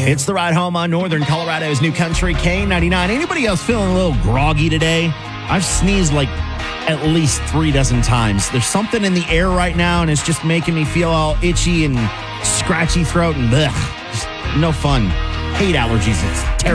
It's the ride home on Northern Colorado's New Country K99. Anybody else feeling a little groggy today? I've sneezed like at least 36 times. There's something in the air right now, and it's just making me feel all itchy and scratchy throat and blech. Just no fun. Hate allergies. It's terrible.